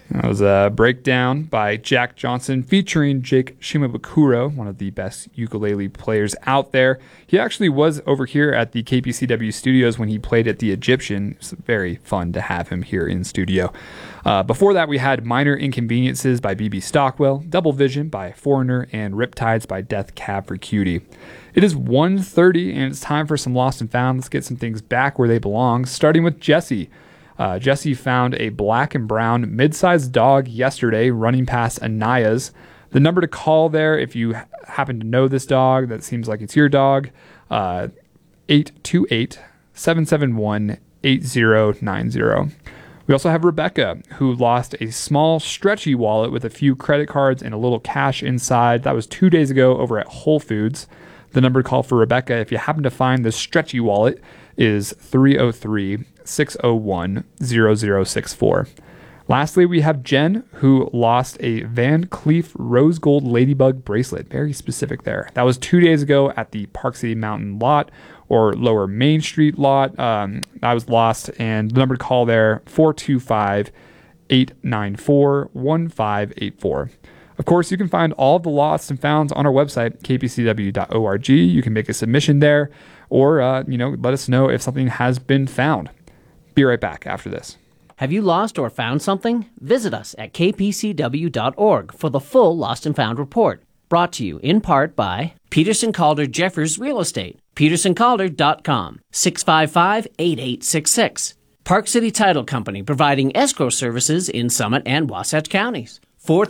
That was a breakdown by Jack Johnson featuring Jake Shimabukuro, one of the best ukulele players out there. He actually was over here at the KPCW studios when he played at the Egyptian. It's very fun to have him here in studio. Before that, we had Minor Inconveniences by BB Stockwell, Double Vision by Foreigner, and Riptides by Death Cab for Cutie. It is 1:30 and it's time for some Lost and Found. Let's get some things back where they belong, starting with Jesse. Jesse found a black and brown mid-sized dog yesterday running past Anaya's. The number to call there, if you happen to know this dog, that seems like it's your dog, 828-771-8090. We also have Rebecca, who lost a small, stretchy wallet with a few credit cards and a little cash inside. That was 2 days ago over at Whole Foods. The number to call for Rebecca, if you happen to find the stretchy wallet, is 303-601-0064. Lastly, we have Jen, who lost a Van Cleef rose gold ladybug bracelet. Very specific there. That was 2 days ago at the Park City Mountain lot or Lower Main Street lot. That was lost, and the number to call there, 425-894-1584. Of course, you can find all of the lost and founds on our website, kpcw.org. You can make a submission there or, let us know if something has been found. Be right back after this. Have you lost or found something? Visit us at kpcw.org for the full Lost and Found report. Brought to you in part by Peterson Calder Jeffers Real Estate, petersoncalder.com, 655-8866. Park City Title Company, providing escrow services in Summit and Wasatch counties,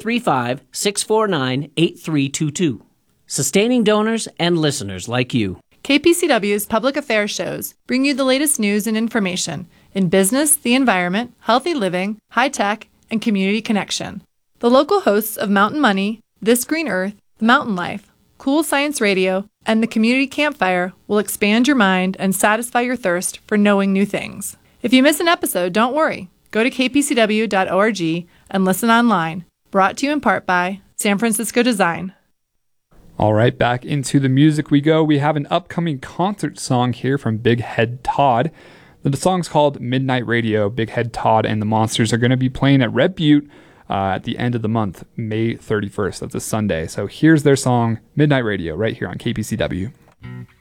435-649-8322. Sustaining donors and listeners like you. KPCW's public affairs shows bring you the latest news and information in business, the environment, healthy living, high tech, and community connection. The local hosts of Mountain Money, This Green Earth, Mountain Life, Cool Science Radio, and the Community Campfire will expand your mind and satisfy your thirst for knowing new things. If you miss an episode, don't worry. Go to kpcw.org and listen online. Brought to you in part by San Francisco Design. All right, back into the music we go. We have an upcoming concert song here from Big Head Todd. The song's called Midnight Radio. Big Head Todd and the Monsters are going to be playing at Red Butte at the end of the month, May 31st. That's a Sunday. So here's their song, Midnight Radio, right here on KPCW.